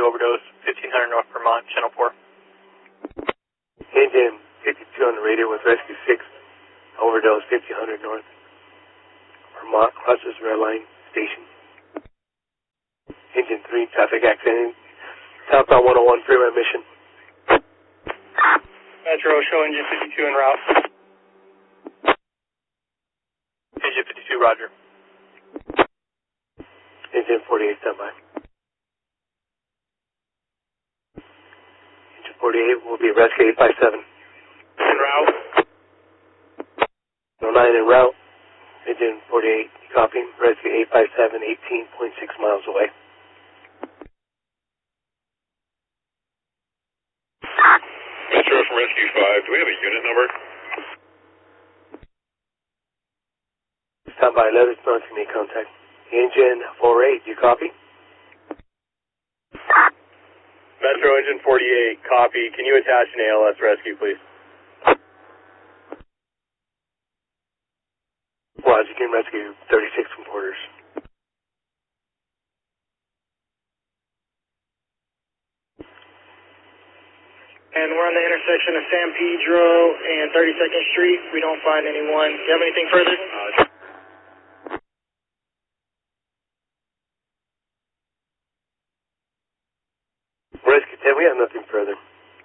overdose, 1500 North Vermont, Channel 4. Engine 52 on the radio with Rescue 6, overdose 1500 North Vermont, crosses red line station. Engine 3, traffic accident, southbound 101 freeway mission. Metro, show engine 52 en route. Engine 52, roger. Engine 48, standby. Engine 48 will be rescue 857. En route. 09 en route. Engine 48, copy. Rescue 857, 18.6 miles away. Metro from Rescue 5, do we have a unit number? Standby 11, not to make contact. Engine 48, you copy? Metro, engine 48, copy. Can you attach an ALS rescue, please? Well, you can rescue 36 from Porters. And we're on the intersection of San Pedro and 32nd Street. We don't find anyone. Do you have anything further? Rescue 10, we have nothing further.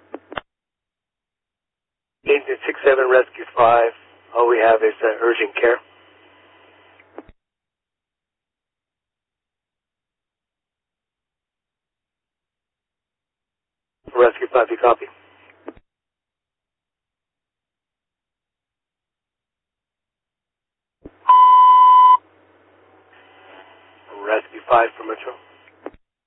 Engine 67, Rescue 5, all we have is urgent care. Rescue 5, you copy? Rescue 5 for Metro.